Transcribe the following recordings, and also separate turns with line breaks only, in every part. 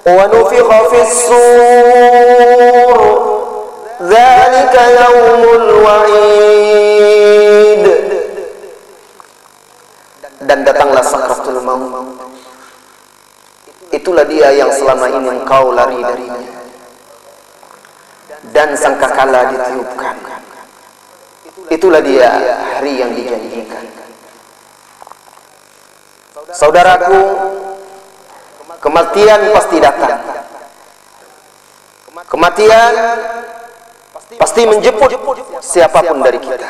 wa nufikha fis sur dzalika yaumul wa'id. Dan datanglah sakratul maut. Itulah dia yang selama ini engkau lari darinya. Dan sangkakala ditiupkan. Itulah dia hari yang dijanjikan. Saudaraku, kematian pasti datang. Kematian pasti menjemput siapapun dari kita.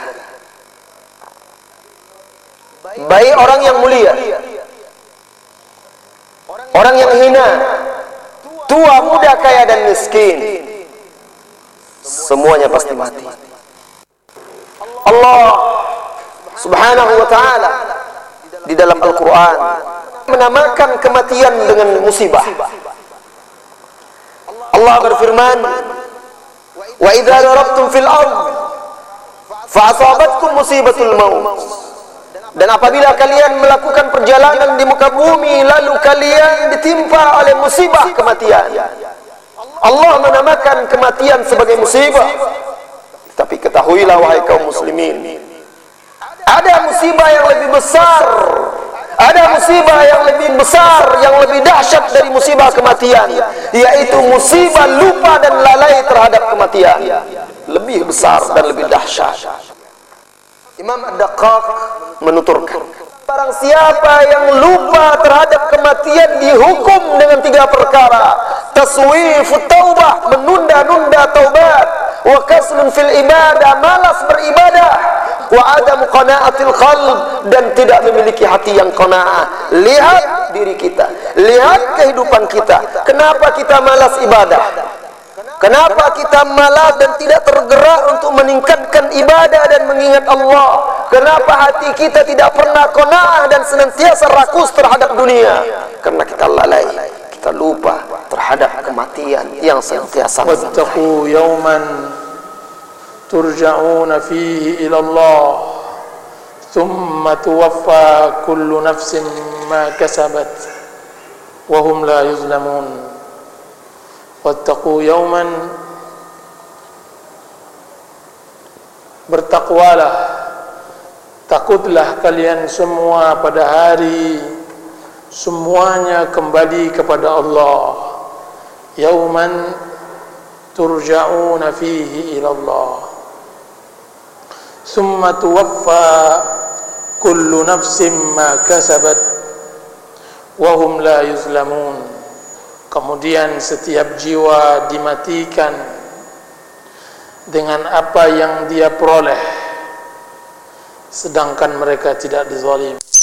Baik orang yang mulia, orang yang hina, tua, muda, kaya dan miskin, semuanya pasti mati. Allah Subhanahu wa ta'ala di dalam Al-Quran menamakan kematian dengan musibah. Allah berfirman, wa idza darabtum fil ard fa asabatkum musibatul maut. Dan apabila kalian melakukan perjalanan di muka bumi lalu kalian ditimpa oleh musibah kematian, Allah menamakan kematian sebagai musibah. Tapi ketahuilah wahai kaum muslimin, ada musibah yang lebih besar, ada musibah yang lebih besar, yang lebih dahsyat dari musibah kematian, yaitu musibah lupa dan lalai terhadap kematian. Lebih besar dan lebih dahsyat. Imam Ad-Daqqaq menuturkan, barang siapa yang lupa terhadap kematian dihukum dengan 3 perkara: taswifut taubah, menunda-nunda taubat, wa kaslun fil ibadah, malas beribadah, wa adamu qana'atil qalb, dan tidak memiliki hati yang qanaah. Lihat diri kita, lihat kehidupan kita. Kenapa kita malas ibadah? Kenapa kita malas dan tidak tergerak untuk meningkatkan ibadah dan mengingat Allah? Kenapa hati kita tidak pernah qanaah dan senantiasa rakus terhadap dunia? Karena kita lalai, kita lupa terhadap kematian yang senantiasa.
Wattaqu yawman turja'una fihi ila Allah thumma tuwaffa kullu nafsin ma kasabat wa hum la yuzlamun. Wattaqu yawman, bertakwalah, takutlah kalian semua pada hari semuanya kembali kepada Allah. Yawman turja'una fihi ila Allah thumma tuwaffa kullu nafsin ma kasabat wa hum la yuzlamun. Kemudian setiap jiwa dimatikan dengan apa yang dia peroleh, sedangkan mereka tidak dizalim.